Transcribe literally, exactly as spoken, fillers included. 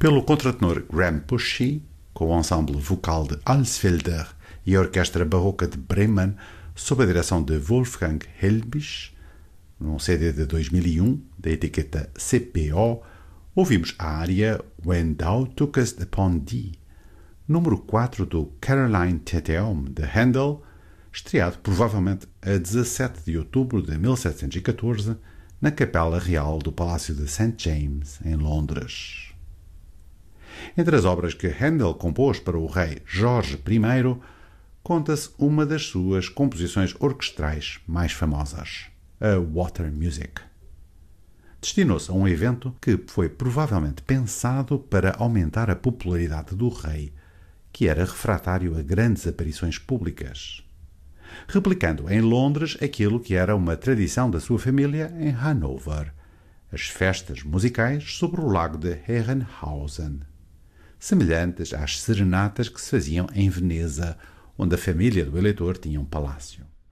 pelo contratenor Graham Pucci, com o ensemble vocal de Alsfelder e a Orquestra Barroca de Bremen, sob a direção de Wolfgang Helbig, num C D de dois mil e um, da etiqueta C P O, ouvimos a área When Thou Tookest Upon Thee, número quatro do Caroline Te Deum de Handel, estreado provavelmente a dezassete de outubro de mil setecentos e catorze na Capela Real do Palácio de Saint James, em Londres. Entre as obras que Handel compôs para o rei Jorge I, conta-se uma das suas composições orquestrais mais famosas, a Water Music. Destinou-se a um evento que foi provavelmente pensado para aumentar a popularidade do rei, que era refratário a grandes aparições públicas, replicando em Londres aquilo que era uma tradição da sua família em Hanover, as festas musicais sobre o lago de Herrenhausen, semelhantes às serenatas que se faziam em Veneza, onde a família do eleitor tinha um palácio.